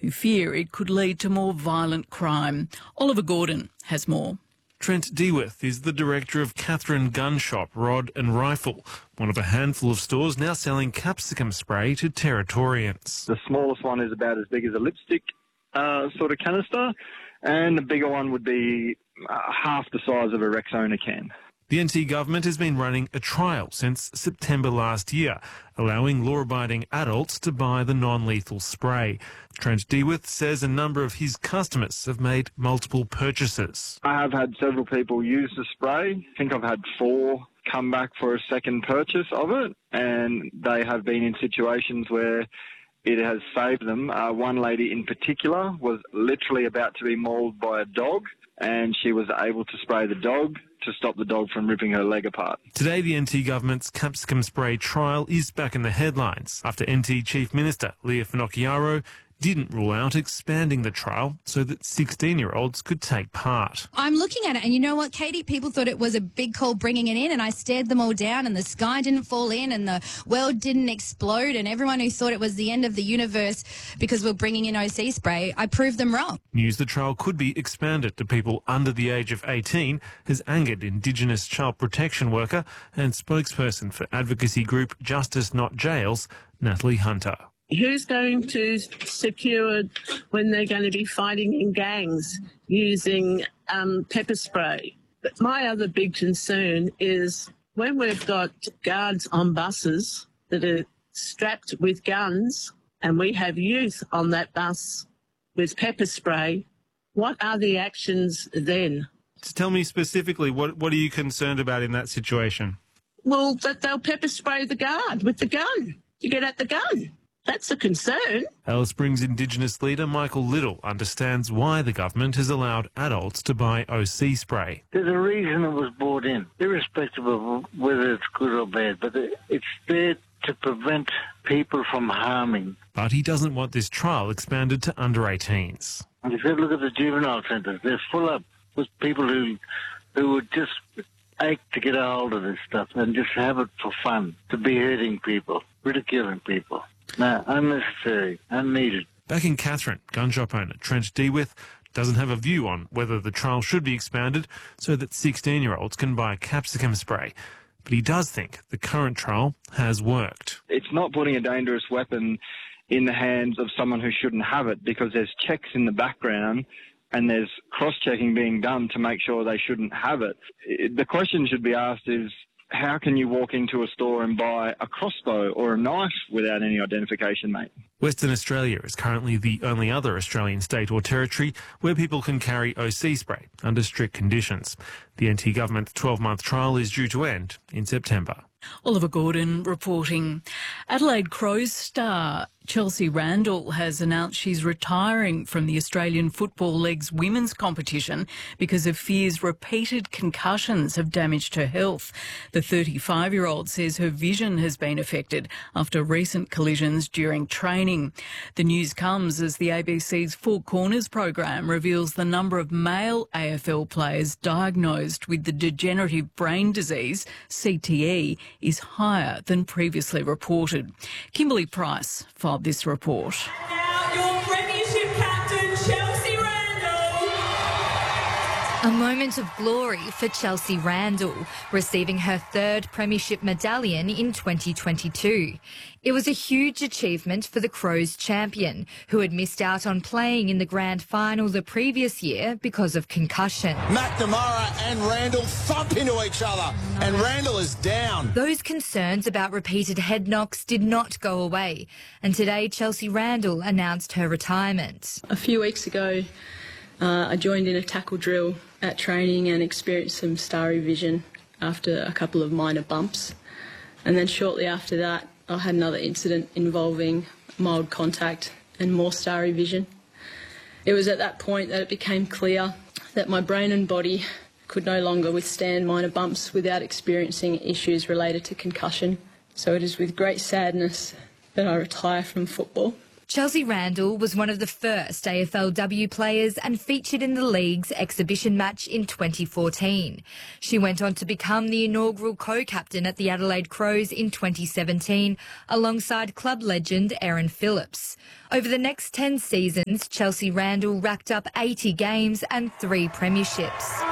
who fear it could lead to more violent crime. Oliver Gordon has more. Trent Deworth is the director of Catherine Gun Shop, Rod and Rifle, one of a handful of stores now selling capsicum spray to Territorians. The smallest one is about as big as a lipstick sort of canister, and the bigger one would be half the size of a Rexona can. The NT government has been running a trial since September last year, allowing law-abiding adults to buy the non-lethal spray. Trent Deworth says a number of his customers have made multiple purchases. I have had several people use the spray. I think I've had 4 come back for a second purchase of it, and they have been in situations where it has saved them. One lady in particular was literally about to be mauled by a dog, and she was able to spray the dog to stop the dog from ripping her leg apart. Today, the NT government's capsicum spray trial is back in the headlines after NT Chief Minister Leah Finocchiaro didn't rule out expanding the trial so that 16-year-olds could take part. I'm looking at it, and you know what, Katie? People thought it was a big call bringing it in, and I stared them all down, and the sky didn't fall in, and the world didn't explode, and everyone who thought it was the end of the universe because we're bringing in OC spray, I proved them wrong. News the trial could be expanded to people under the age of 18 has angered Indigenous child protection worker and spokesperson for advocacy group Justice Not Jails, Natalie Hunter. Who's going to secure when they're going to be fighting in gangs using pepper spray? But my other big concern is when we've got guards on buses that are strapped with guns and we have youth on that bus with pepper spray, what are the actions then? Tell me specifically, what are you concerned about in that situation? Well, that they'll pepper spray the guard with the gun to get at the gun. That's a concern. Alice Springs Indigenous leader Michael Little understands why the government has allowed adults to buy OC spray. There's a reason it was brought in, irrespective of whether it's good or bad, but it's there to prevent people from harming. But he doesn't want this trial expanded to under 18s. And if you look at the juvenile centres, they're full up with people who would just ache to get a hold of this stuff and just have it for fun, to be hurting people, ridiculing people. No, unnecessary, unneeded. Back in Catherine, gun shop owner Trent Deworth doesn't have a view on whether the trial should be expanded so that 16-year-olds can buy capsicum spray. But he does think the current trial has worked. It's not putting a dangerous weapon in the hands of someone who shouldn't have it, because there's checks in the background and there's cross-checking being done to make sure they shouldn't have it. The question should be asked is, how can you walk into a store and buy a crossbow or a knife without any identification, mate? Western Australia is currently the only other Australian state or territory where people can carry OC spray under strict conditions. The NT government's 12-month trial is due to end in September. Oliver Gordon reporting. Adelaide Crows star Chelsea Randall has announced she's retiring from the Australian Football League's women's competition because of fears repeated concussions have damaged her health. The 35-year-old says her vision has been affected after recent collisions during training. The news comes as the ABC's Four Corners program reveals the number of male AFL players diagnosed with the degenerative brain disease, CTE, is higher than previously reported. Kimberly Price filed this report. Now your premiership captain, Chelsea Randall. A moment of glory for Chelsea Randall, receiving her third premiership medallion in 2022. It was a huge achievement for the Crows champion, who had missed out on playing in the grand final the previous year because of concussion. McNamara and Randall thump into each other, and Randall is down. Those concerns about repeated head knocks did not go away, and today Chelsea Randall announced her retirement. A few weeks ago, I joined in a tackle drill at training and experienced some starry vision after a couple of minor bumps. And then shortly after that, I had another incident involving mild contact and more starry vision. It was at that point that it became clear that my brain and body could no longer withstand minor bumps without experiencing issues related to concussion. So it is with great sadness that I retire from football. Chelsea Randall was one of the first AFLW players and featured in the league's exhibition match in 2014. She went on to become the inaugural co-captain at the Adelaide Crows in 2017, alongside club legend Erin Phillips. Over the next 10 seasons, Chelsea Randall racked up 80 games and 3 premierships.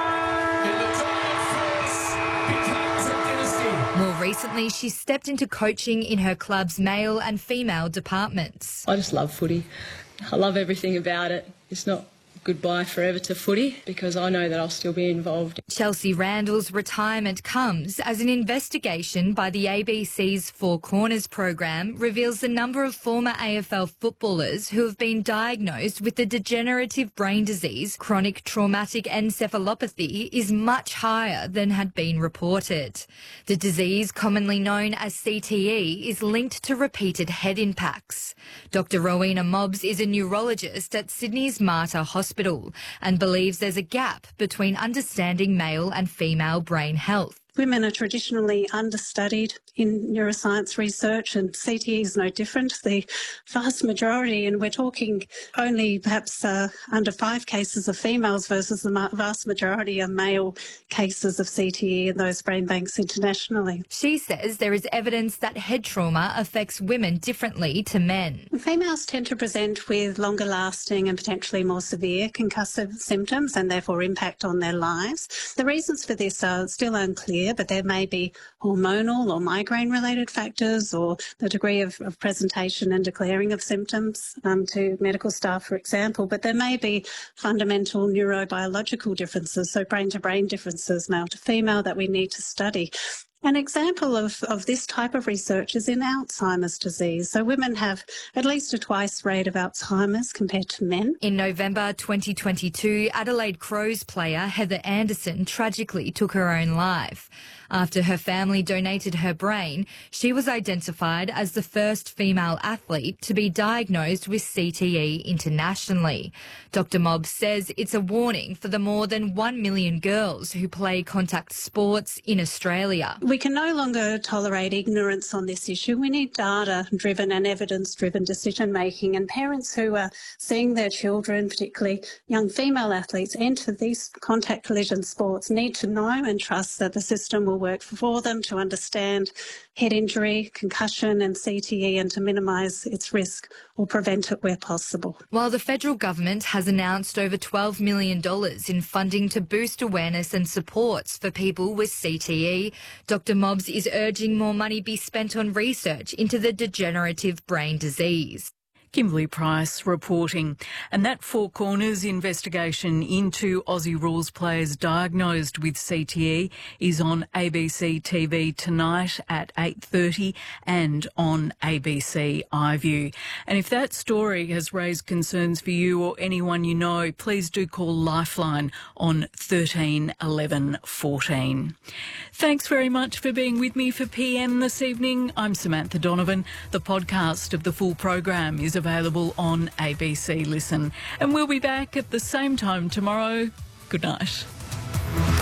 More recently, she stepped into coaching in her club's male and female departments. I just love footy. I love everything about it. It's not goodbye forever to footy because I know that I'll still be involved. Chelsea Randall's retirement comes as an investigation by the ABC's Four Corners program reveals the number of former AFL footballers who have been diagnosed with the degenerative brain disease chronic traumatic encephalopathy is much higher than had been reported. The disease, commonly known as CTE, is linked to repeated head impacts. Dr. Rowena Mobbs is a neurologist at Sydney's Mater Hospital and believes there's a gap between understanding male and female brain health. Women are traditionally understudied in neuroscience research, and CTE is no different. The vast majority, and we're talking only perhaps under 5 cases of females versus the vast majority of male cases of CTE in those brain banks internationally. She says there is evidence that head trauma affects women differently to men. Females tend to present with longer lasting and potentially more severe concussive symptoms and therefore impact on their lives. The reasons for this are still unclear, but there may be hormonal or migraine-related factors or the degree of presentation and declaring of symptoms to medical staff, for example. But there may be fundamental neurobiological differences, so brain-to-brain differences, male to female, that we need to study. An example of this type of research is in Alzheimer's disease. So women have at least a twice rate of Alzheimer's compared to men. In November 2022, Adelaide Crows player Heather Anderson tragically took her own life. After her family donated her brain, she was identified as the first female athlete to be diagnosed with CTE internationally. Dr. Mobbs says it's a warning for the more than 1 million girls who play contact sports in Australia. We can no longer tolerate ignorance on this issue. We need data-driven and evidence-driven decision-making, and parents who are seeing their children, particularly young female athletes, enter these contact collision sports need to know and trust that the system will work for them to understand head injury, concussion and CTE and to minimise its risk or prevent it where possible. While the federal government has announced over $12 million in funding to boost awareness and supports for people with CTE, Dr. Mobbs is urging more money be spent on research into the degenerative brain disease. Kimberly Price reporting. And that Four Corners investigation into Aussie rules players diagnosed with CTE is on ABC TV tonight at 8:30 and on ABC iView. And if that story has raised concerns for you or anyone you know, please do call Lifeline on 13 11 14. Thanks very much for being with me for PM this evening. I'm Samantha Donovan. The podcast of the full program is available on ABC Listen. And we'll be back at the same time tomorrow. Good night.